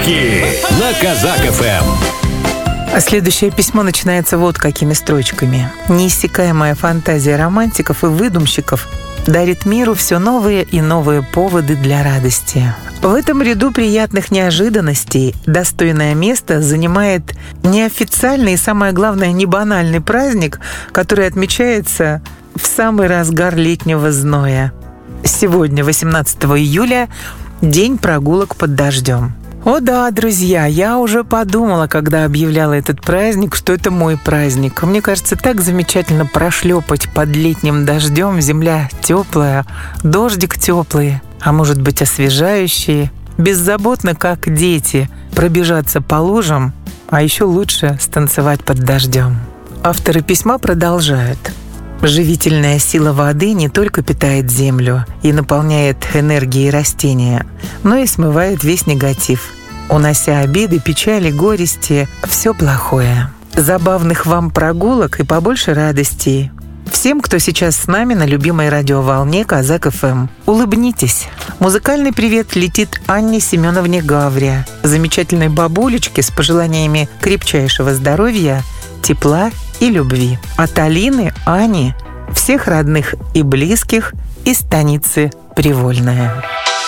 Подарки на Казак ФМ. А следующее письмо начинается вот какими строчками. Неиссякаемая фантазия романтиков и выдумщиков дарит миру все новые и новые поводы для радости. В этом ряду приятных неожиданностей достойное место занимает неофициальный и, самое главное, не банальный праздник, который отмечается в самый разгар летнего зноя. Сегодня, 18 июля, день прогулок под дождем. О да, друзья, я уже подумала, когда объявляла этот праздник, что это мой праздник. Мне кажется, так замечательно прошлепать под летним дождем, земля теплая, дождик теплый, а может быть освежающий, беззаботно, как дети, пробежаться по лужам, а еще лучше станцевать под дождем. Авторы письма продолжают. Живительная сила воды не только питает землю и наполняет энергией растения, но и смывает весь негатив, унося обиды, печали, горести, все плохое. Забавных вам прогулок и побольше радостей. Всем, кто сейчас с нами на любимой радиоволне Казак ФМ, улыбнитесь. Музыкальный привет летит Анне Семеновне Гаврия, замечательной бабулечке с пожеланиями крепчайшего здоровья, тепла и любви. От Алины, Ани, всех родных и близких из станицы Привольная.